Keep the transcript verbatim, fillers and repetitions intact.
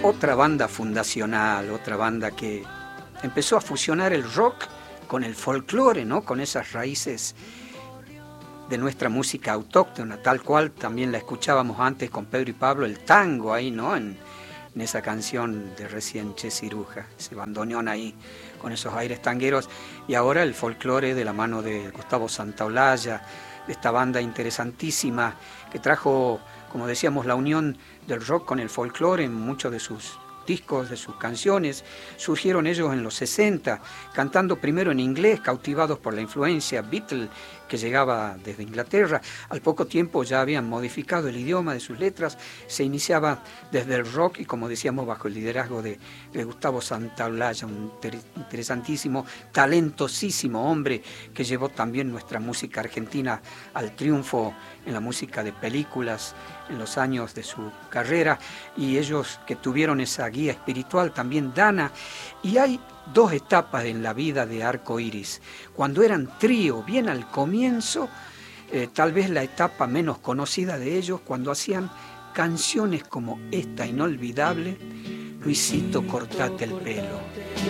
otra banda fundacional, otra banda que empezó a fusionar el rock con el folclore, ¿no? Con esas raíces de nuestra música autóctona, tal cual también la escuchábamos antes con Pedro y Pablo, el tango ahí, ¿no? En, en esa canción de recién Che Ciruja, ese bandoneón ahí con esos aires tangueros, y ahora el folclore de la mano de Gustavo Santaolalla, de esta banda interesantísima que trajo, como decíamos, la unión del rock con el folclore en muchos de sus discos, de sus canciones. Surgieron ellos en los sesenta, cantando primero en inglés, cautivados por la influencia Beatle que llegaba desde Inglaterra. Al poco tiempo ya habían modificado el idioma de sus letras, se iniciaba desde el rock y, como decíamos, bajo el liderazgo de, de Gustavo Santaolalla, un inter interesantísimo, talentosísimo hombre que llevó también nuestra música argentina al triunfo en la música de películas en los años de su carrera, y ellos que tuvieron esa guía espiritual también, Dana. Y hay dos etapas en la vida de Arco Iris. Cuando eran trío, bien al comienzo, eh, tal vez la etapa menos conocida de ellos, cuando hacían canciones como esta inolvidable, Luisito, cortate el pelo.